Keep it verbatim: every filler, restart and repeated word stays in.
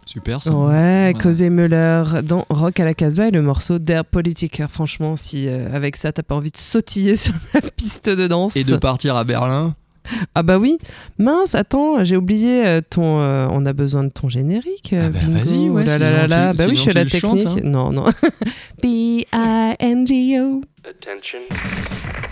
Super ça. Ouais, Cosey Müller dans Rock à la Casbah et le morceau Der Politiker. Franchement, si euh, avec ça t'as pas envie de sautiller sur la piste de danse. Et de partir à Berlin. Ah bah oui. Mince, attends, j'ai oublié euh, ton. Euh, on a besoin de ton générique. Ah bah bingo. vas-y, ouais. Oh là là là là. Tu, bah oui, je suis à la technique. Chantes, hein. Non, non. B I N G O. Attention.